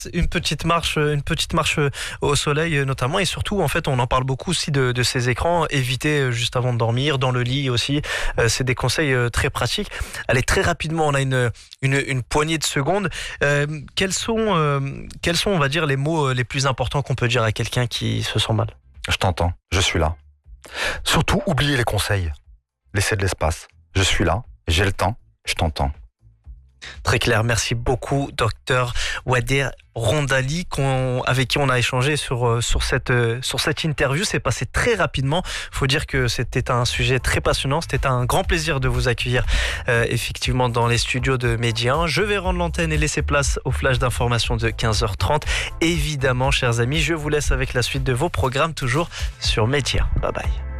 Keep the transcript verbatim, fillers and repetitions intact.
Une petite marche, une petite marche au soleil notamment, et surtout en fait on en parle beaucoup aussi de, de ces écrans, éviter juste avant de dormir, dans le lit aussi, euh, c'est des conseils très pratiques. Allez, très rapidement, on a une, une, une poignée de secondes. Euh, quels sont, euh, quels sont on va dire les mots les plus importants qu'on peut dire à quelqu'un qui se sent mal? Je t'entends, je suis là. Surtout, oubliez les conseils. Laissez de l'espace. Je suis là, j'ai le temps, je t'entends. Très clair, merci beaucoup docteur Wader Rondali, qu'on, avec qui on a échangé sur, sur, cette, sur cette interview. C'est passé très rapidement, il faut dire que c'était un sujet très passionnant, c'était un grand plaisir de vous accueillir euh, effectivement dans les studios de Média un. Je vais rendre l'antenne et laisser place au flash d'information de quinze heures trente. Évidemment, chers amis, je vous laisse avec la suite de vos programmes, toujours sur Média. Bye bye.